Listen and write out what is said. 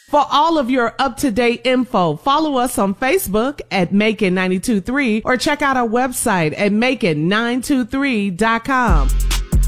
For all of your up-to-date info, follow us on Facebook at Macon 923 or check out our website at Macon923.com.